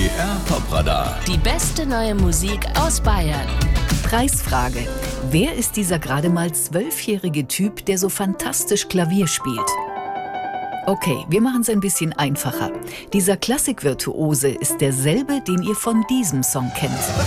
BR Popradar. Die beste neue Musik aus Bayern. Preisfrage. Wer ist dieser gerade mal 12-jährige Typ, der so fantastisch Klavier spielt? Okay, wir machen es ein bisschen einfacher. Dieser Klassikvirtuose ist derselbe, den ihr von diesem Song kennt.